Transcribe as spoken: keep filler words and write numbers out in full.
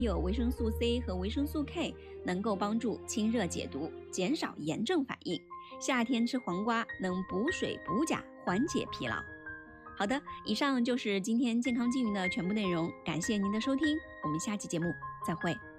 有维生素 C 和维生素 K， 能够帮助清热解毒，减少炎症反应。夏天吃黄瓜能补水补钾，缓解疲劳。好的，以上就是今天健康金云的全部内容，感谢您的收听，我们下期节目再会。